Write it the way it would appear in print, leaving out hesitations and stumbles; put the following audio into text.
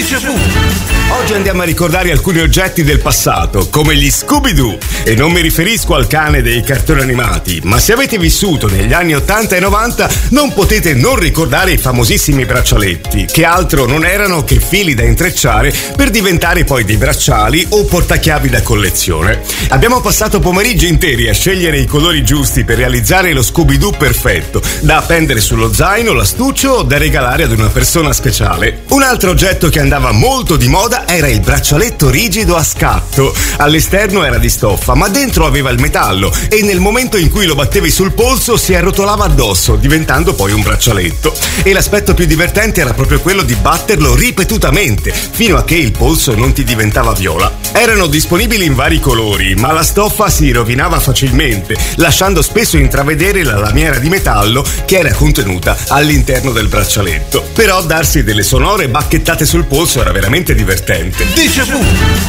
Déjà vu. Oggi andiamo a ricordare alcuni oggetti del passato, come gli Scooby-Doo. E non mi riferisco al cane dei cartoni animati, ma se avete vissuto negli anni 80 e 90 non potete non ricordare i famosissimi braccialetti, che altro non erano che fili da intrecciare per diventare poi dei bracciali o portachiavi da collezione. Abbiamo passato pomeriggi interi a scegliere i colori giusti per realizzare lo Scooby-Doo perfetto, da appendere sullo zaino, l'astuccio o da regalare ad una persona speciale. Un altro oggetto che andava molto di moda era il braccialetto rigido a scatto. All'esterno era di stoffa, ma dentro aveva il metallo e nel momento in cui lo battevi sul polso si arrotolava addosso, diventando poi un braccialetto. E l'aspetto più divertente era proprio quello di batterlo ripetutamente, fino a che il polso non ti diventava viola. Erano disponibili in vari colori, ma la stoffa si rovinava facilmente, lasciando spesso intravedere la lamiera di metallo che era contenuta all'interno del braccialetto. Però darsi delle sonore bacchettate sul polso era veramente divertente. Déjà vu.